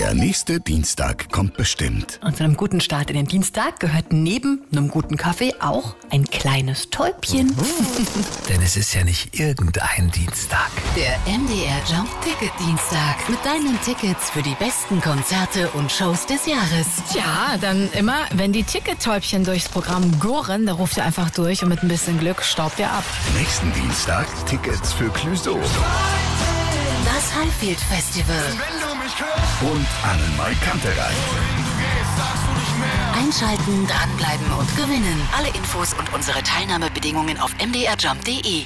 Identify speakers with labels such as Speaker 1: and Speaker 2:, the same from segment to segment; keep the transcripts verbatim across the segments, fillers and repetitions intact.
Speaker 1: Der nächste Dienstag kommt bestimmt.
Speaker 2: Und zu einem guten Start in den Dienstag gehört neben einem guten Kaffee auch ein kleines Täubchen.
Speaker 3: Denn es ist ja nicht irgendein Dienstag.
Speaker 4: Der M D R Jump Ticket Dienstag mit deinen Tickets für die besten Konzerte und Shows des Jahres.
Speaker 5: Tja, dann immer, wenn die Tickettäubchen durchs Programm gurren, da ruft ihr einfach durch und mit ein bisschen Glück staubt ihr ab.
Speaker 1: Nächsten Dienstag Tickets für Clouseau.
Speaker 4: Das Highfield Festival.
Speaker 1: Und Annemarie Kantereit.
Speaker 4: Einschalten, dranbleiben und gewinnen. Alle Infos und unsere Teilnahmebedingungen auf m d r jump punkt d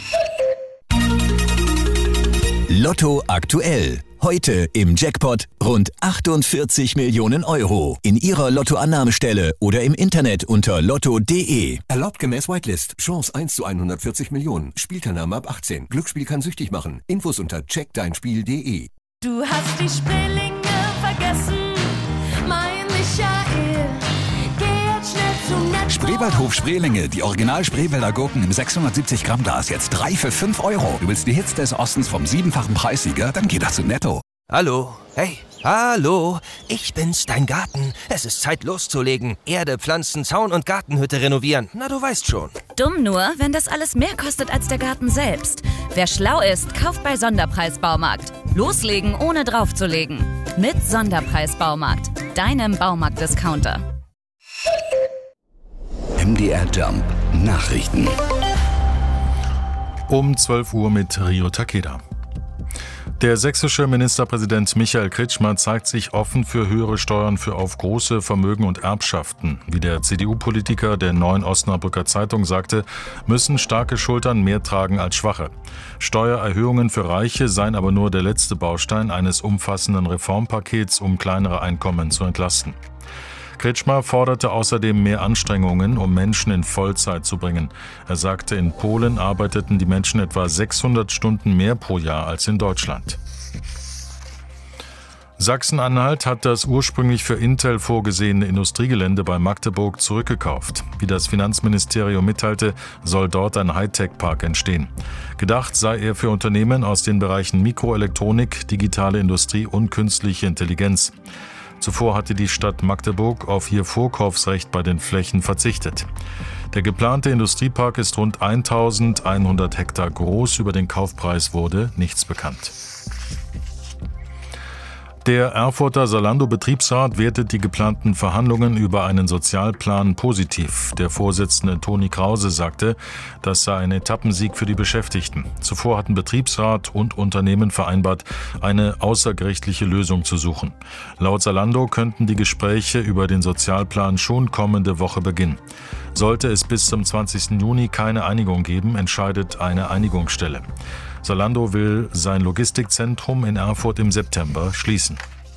Speaker 4: e.
Speaker 6: Lotto aktuell. Heute im Jackpot rund achtundvierzig Millionen Euro. In Ihrer Lottoannahmestelle oder im Internet unter lotto punkt d e.
Speaker 7: Erlaubt gemäß Whitelist. Chance eins zu hundertvierzig Millionen. Spielteilnahme ab achtzehn. Glücksspiel kann süchtig machen. Infos unter check dein spiel punkt d e.
Speaker 8: Du hast die Spreelinge vergessen, mein Michael. Geh jetzt schnell zum Netto.
Speaker 9: Spreewaldhof Spreelinge, die Original Spreewälder Gurken im sechshundertsiebzig Gramm Glas, jetzt drei für fünf Euro. Du willst die Hits des Ostens vom siebenfachen Preissieger? Dann geh doch zu Netto.
Speaker 10: Hallo, hey, hallo, ich bin's, dein Garten. Es ist Zeit loszulegen. Erde, Pflanzen, Zaun und Gartenhütte renovieren. Na, du weißt schon.
Speaker 11: Dumm nur, wenn das alles mehr kostet als der Garten selbst. Wer schlau ist, kauft bei Sonderpreis Baumarkt. Loslegen, ohne draufzulegen. Mit Sonderpreis Baumarkt, deinem Baumarkt-Discounter.
Speaker 1: M D R Jump Nachrichten.
Speaker 12: Um zwölf Uhr mit Rio Takeda. Der sächsische Ministerpräsident Michael Kretschmer zeigt sich offen für höhere Steuern für auf große Vermögen und Erbschaften. Wie der C D U-Politiker der Neuen Osnabrücker Zeitung sagte, müssen starke Schultern mehr tragen als schwache. Steuererhöhungen für Reiche seien aber nur der letzte Baustein eines umfassenden Reformpakets, um kleinere Einkommen zu entlasten. Kretschmer forderte außerdem mehr Anstrengungen, um Menschen in Vollzeit zu bringen. Er sagte, in Polen arbeiteten die Menschen etwa sechshundert Stunden mehr pro Jahr als in Deutschland. Sachsen-Anhalt hat das ursprünglich für Intel vorgesehene Industriegelände bei Magdeburg zurückgekauft. Wie das Finanzministerium mitteilte, soll dort ein Hightech-Park entstehen. Gedacht sei er für Unternehmen aus den Bereichen Mikroelektronik, digitale Industrie und künstliche Intelligenz. Zuvor hatte die Stadt Magdeburg auf ihr Vorkaufsrecht bei den Flächen verzichtet. Der geplante Industriepark ist rund eintausendeinhundert Hektar groß. Über den Kaufpreis wurde nichts bekannt. Der Erfurter Zalando-Betriebsrat wertet die geplanten Verhandlungen über einen Sozialplan positiv. Der Vorsitzende Toni Krause sagte, das sei ein Etappensieg für die Beschäftigten. Zuvor hatten Betriebsrat und Unternehmen vereinbart, eine außergerichtliche Lösung zu suchen. Laut Zalando könnten die Gespräche über den Sozialplan schon kommende Woche beginnen. Sollte es bis zum zwanzigsten Juni keine Einigung geben, entscheidet eine Einigungsstelle. Zalando will sein Logistikzentrum in Erfurt im September schließen.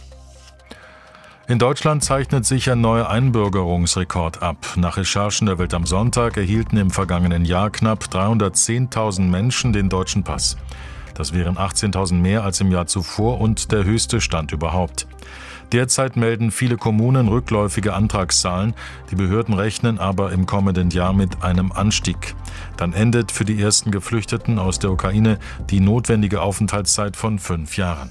Speaker 12: In Deutschland zeichnet sich ein neuer Einbürgerungsrekord ab. Nach Recherchen der Welt am Sonntag erhielten im vergangenen Jahr knapp dreihundertzehntausend Menschen den deutschen Pass. Das wären achtzehntausend mehr als im Jahr zuvor und der höchste Stand überhaupt. Derzeit melden viele Kommunen rückläufige Antragszahlen. Die Behörden rechnen aber im kommenden Jahr mit einem Anstieg. Dann endet für die ersten Geflüchteten aus der Ukraine die notwendige Aufenthaltszeit von fünf Jahren.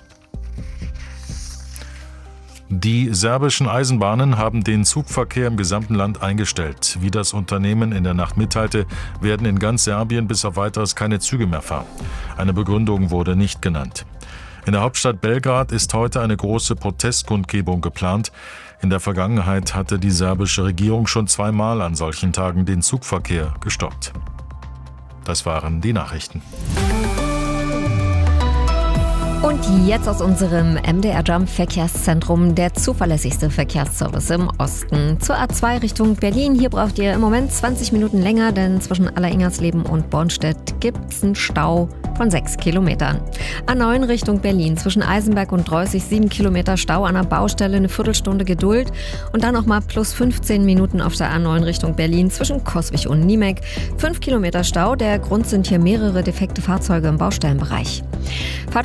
Speaker 12: Die serbischen Eisenbahnen haben den Zugverkehr im gesamten Land eingestellt. Wie das Unternehmen in der Nacht mitteilte, werden in ganz Serbien bis auf Weiteres keine Züge mehr fahren. Eine Begründung wurde nicht genannt. In der Hauptstadt Belgrad ist heute eine große Protestkundgebung geplant. In der Vergangenheit hatte die serbische Regierung schon zweimal an solchen Tagen den Zugverkehr gestoppt. Das waren die Nachrichten.
Speaker 13: Und jetzt aus unserem M D R Jump Verkehrszentrum, der zuverlässigste Verkehrsservice im Osten. Zur A zwei Richtung Berlin. Hier braucht ihr im Moment zwanzig Minuten länger, denn zwischen Alleringersleben und Bornstedt gibt's einen Stau von sechs Kilometern. A neun Richtung Berlin. Zwischen Eisenberg und Dreußig sieben Kilometer Stau an der Baustelle, eine Viertelstunde Geduld. Und dann nochmal plus fünfzehn Minuten auf der A neun Richtung Berlin zwischen Coswig und Niemek. fünf Kilometer Stau. Der Grund sind hier mehrere defekte Fahrzeuge im Baustellenbereich. Fahrt vorsichtig.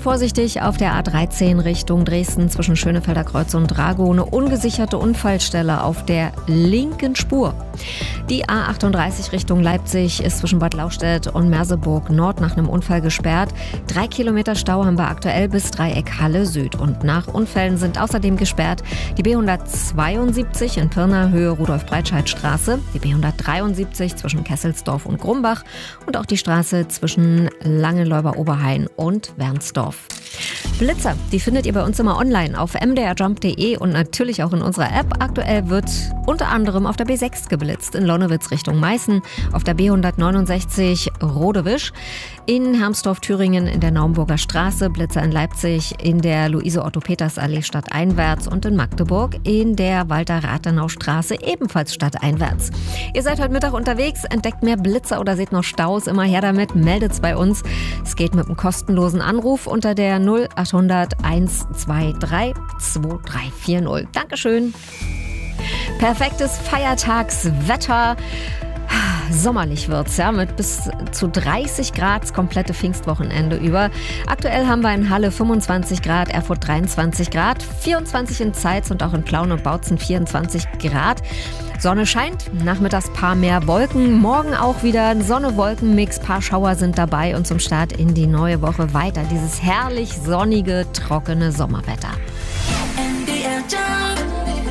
Speaker 13: unglücklich auf der A dreizehn Richtung Dresden zwischen Schönefelder Kreuz und Dragow. Eine ungesicherte Unfallstelle auf der linken Spur. Die A achtunddreißig Richtung Leipzig ist zwischen Bad Lauchstädt und Merseburg Nord nach einem Unfall gesperrt. Drei Kilometer Stau haben wir aktuell bis Dreieck Halle Süd. Und nach Unfällen sind außerdem gesperrt die B hundertzweiundsiebzig in Pirna Höhe Rudolf-Breitscheid-Straße, die B hundertdreiundsiebzig zwischen Kesselsdorf und Grumbach und auch die Straße zwischen Langenleuber-Oberhain und Wernsdorf. Blitzer, die findet ihr bei uns immer online auf m d r jump punkt d e und natürlich auch in unserer App. Aktuell wird unter anderem auf der B sechs geblitzt, in Lonnewitz Richtung Meißen, auf der B hundertneunundsechzig Rodewisch, in Hermsdorf-Thüringen in der Naumburger Straße, Blitzer in Leipzig in der Luise-Otto-Peters-Allee stadteinwärts und in Magdeburg in der Walter-Rathenau-Straße ebenfalls stadteinwärts. Ihr seid heute Mittag unterwegs, entdeckt mehr Blitzer oder seht noch Staus, immer her damit, meldet's bei uns. Es geht mit einem kostenlosen Anruf unter der null achthundert eins zwei drei zwei drei vier null. Dankeschön. Perfektes Feiertagswetter. Sommerlich wird's, ja, mit bis zu dreißig Grad das komplette Pfingstwochenende über. Aktuell haben wir in Halle fünfundzwanzig Grad, Erfurt dreiundzwanzig Grad, vierundzwanzig in Zeitz und auch in Plauen und Bautzen vierundzwanzig Grad. Sonne scheint, nachmittags paar mehr Wolken, morgen auch wieder ein Sonne-Wolken-Mix, paar Schauer sind dabei und zum Start in die neue Woche weiter dieses herrlich sonnige, trockene Sommerwetter.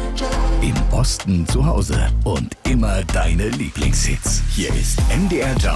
Speaker 1: Im Osten zu Hause und immer deine Lieblingshits. Hier ist M D R Jump